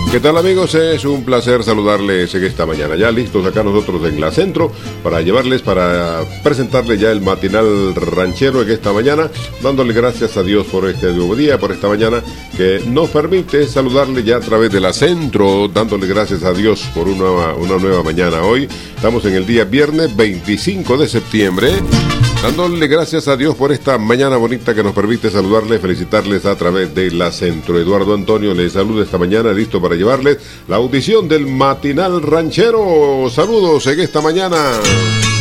¿Qué tal, amigos? Es un placer saludarles en esta mañana. Ya listos acá nosotros en la Centro para presentarles ya el matinal ranchero en esta mañana, dándole gracias a Dios por este nuevo día, por esta mañana que nos permite saludarle ya a través de la Centro, dándole gracias a Dios por una nueva mañana. Hoy estamos en el día viernes 25 de septiembre. Dándole gracias a Dios por esta mañana bonita que nos permite saludarles, felicitarles a través de la Centro. Eduardo Antonio les saluda esta mañana, listo para llevarles la audición del matinal ranchero. Saludos en esta mañana.